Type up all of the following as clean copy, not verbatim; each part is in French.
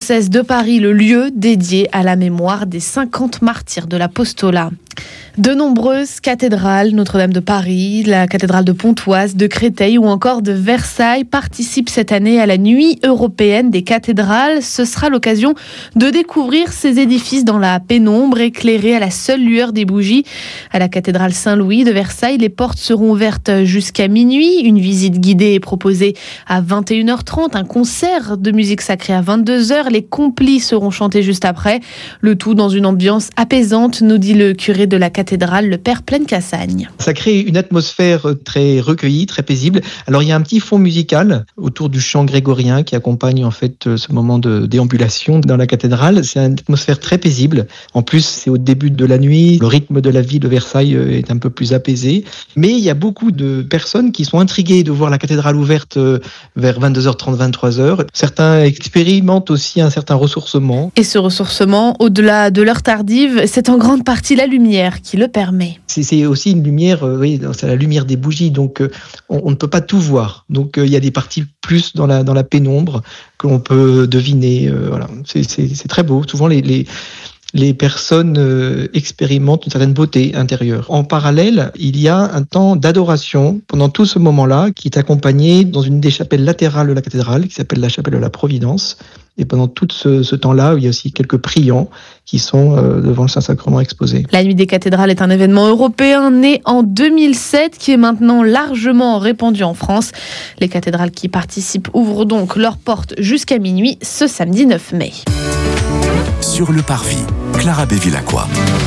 diocèse de Paris le lieu dédié à la mémoire des 50 martyrs de l'apostolat. De nombreuses cathédrales, Notre-Dame de Paris, la cathédrale de Pontoise, de Créteil ou encore de Versailles participent cette année à la Nuit européenne des cathédrales. Ce sera l'occasion de découvrir ces édifices dans la pénombre, éclairés à la seule lueur des bougies. À la cathédrale Saint-Louis de Versailles, les portes seront ouvertes jusqu'à minuit. Une visite guidée est proposée à 21h30, un concert de musique sacrée à 22h. Les complis seront chantés juste après. Le tout dans une ambiance apaisante, nous dit le curé de la cathédrale, le père Plaine-Cassagne. Ça crée une atmosphère très recueillie, très paisible. Alors il y a un petit fond musical autour du chant grégorien qui accompagne en fait ce moment de déambulation dans la cathédrale. C'est une atmosphère très paisible. En plus, c'est au début de la nuit. Le rythme de la vie de Versailles est un peu plus apaisé. Mais il y a beaucoup de personnes qui sont intriguées de voir la cathédrale ouverte vers 22h30, 23h. Certains expérimentent aussi un certain ressourcement. Et ce ressourcement, au-delà de l'heure tardive, c'est en grande partie la lumière qui le permet. C'est aussi une lumière, c'est la lumière des bougies, donc on ne peut pas tout voir. Donc il y a des parties plus dans la pénombre que l'on peut deviner. Voilà, c'est très beau. Souvent les personnes expérimentent une certaine beauté intérieure. En parallèle, il y a un temps d'adoration pendant tout ce moment-là qui est accompagné dans une des chapelles latérales de la cathédrale qui s'appelle la chapelle de la Providence. Et pendant tout ce temps-là, il y a aussi quelques priants qui sont devant le Saint-Sacrement exposés. La Nuit des cathédrales est un événement européen né en 2007 qui est maintenant largement répandu en France. Les cathédrales qui participent ouvrent donc leurs portes jusqu'à minuit ce samedi 9 mai. Sur le Parvis, Clara Bévilacqua.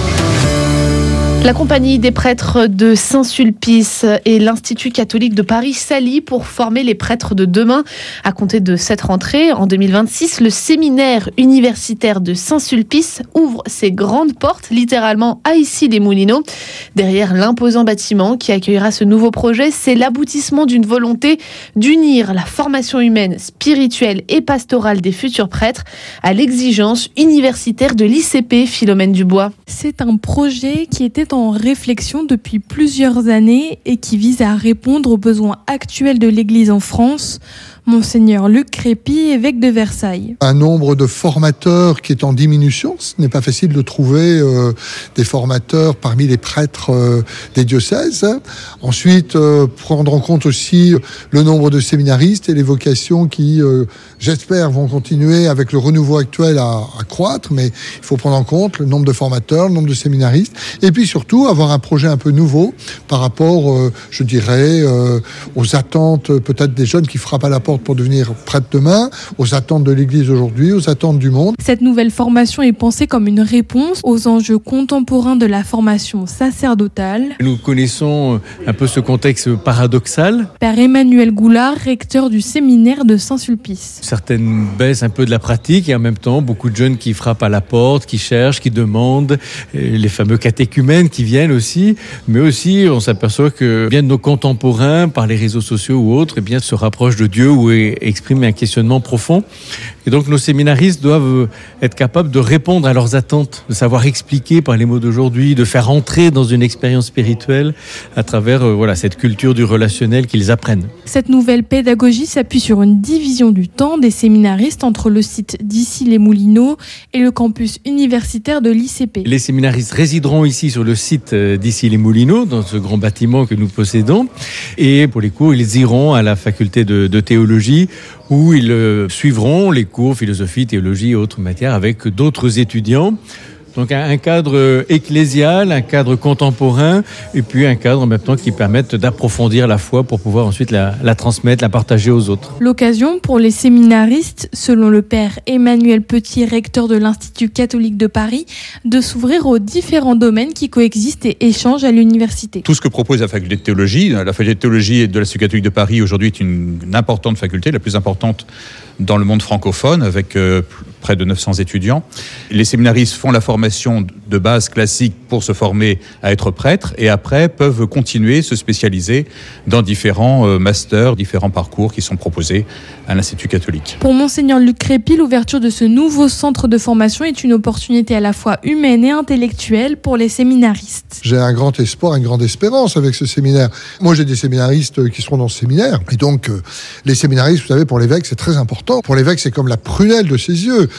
La compagnie des prêtres de Saint-Sulpice et l'Institut catholique de Paris s'allient pour former les prêtres de demain. À compter de cette rentrée, en 2026, le séminaire universitaire de Saint-Sulpice ouvre ses grandes portes, littéralement à Issy-les-Moulineaux. Derrière l'imposant bâtiment qui accueillera ce nouveau projet, c'est l'aboutissement d'une volonté d'unir la formation humaine, spirituelle et pastorale des futurs prêtres à l'exigence universitaire de l'ICP, Philomène Dubois. C'est un projet qui était en réflexion depuis plusieurs années et qui vise à répondre aux besoins actuels de l'Église en France. Monseigneur Luc Crépy, évêque de Versailles. Un nombre de formateurs qui est en diminution. Ce n'est pas facile de trouver des formateurs parmi les prêtres des diocèses. Ensuite, prendre en compte aussi le nombre de séminaristes et les vocations qui, j'espère, vont continuer avec le renouveau actuel à croître. Mais il faut prendre en compte le nombre de formateurs, le nombre de séminaristes. Et puis surtout, avoir un projet un peu nouveau par rapport, je dirais, aux attentes peut-être des jeunes qui frappent à la porte pour devenir prêtre demain, aux attentes de l'Église aujourd'hui, aux attentes du monde. Cette nouvelle formation est pensée comme une réponse aux enjeux contemporains de la formation sacerdotale. Nous connaissons un peu ce contexte paradoxal. Père Emmanuel Goulard, recteur du séminaire de Saint-Sulpice. Certaines baissent un peu de la pratique et en même temps beaucoup de jeunes qui frappent à la porte, qui cherchent, qui demandent, les fameux catéchumènes qui viennent aussi, mais aussi on s'aperçoit que bien de nos contemporains par les réseaux sociaux ou autres, eh bien se rapprochent de Dieu ou expriment un questionnement profond. Et donc nos séminaristes doivent être capables de répondre à leurs attentes, de savoir expliquer par les mots d'aujourd'hui, de faire entrer dans une expérience spirituelle à travers cette culture du relationnel qu'ils apprennent. Cette nouvelle pédagogie s'appuie sur une division du temps des séminaristes entre le site d'Issy-les-Moulineaux et le campus universitaire de l'ICP. Les séminaristes résideront ici sur le site d'Issy-les-Moulineaux, dans ce grand bâtiment que nous possédons. Et pour les cours, ils iront à la faculté de théologie où ils suivront les cours philosophie, théologie et autres matières avec d'autres étudiants. Donc un cadre ecclésial, un cadre contemporain et puis un cadre maintenant qui permette d'approfondir la foi pour pouvoir ensuite la transmettre, la partager aux autres. L'occasion pour les séminaristes, selon le père Emmanuel Petit, recteur de l'Institut catholique de Paris, de s'ouvrir aux différents domaines qui coexistent et échangent à l'université. Tout ce que propose la faculté de théologie, la faculté de théologie de l'Institut catholique de Paris aujourd'hui est une importante faculté, la plus importante dans le monde francophone avec près de 900 étudiants. Les séminaristes font la formation de base classique pour se former à être prêtre et après peuvent continuer, se spécialiser dans différents masters, différents parcours qui sont proposés à l'Institut catholique. Pour Monseigneur Luc Crépy, l'ouverture de ce nouveau centre de formation est une opportunité à la fois humaine et intellectuelle pour les séminaristes. J'ai un grand espoir, une grande espérance avec ce séminaire. Moi, j'ai des séminaristes qui seront dans ce séminaire. Et donc, les séminaristes, vous savez, pour l'évêque, c'est très important. Pour l'évêque, c'est comme la prunelle de ses yeux.